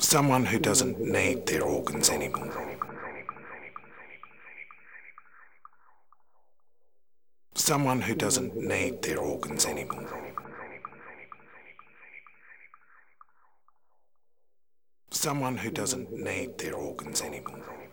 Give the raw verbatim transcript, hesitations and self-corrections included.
Someone who doesn't need their organs anymore. Someone who doesn't need their organs anymore. Someone who doesn't need their organs anymore.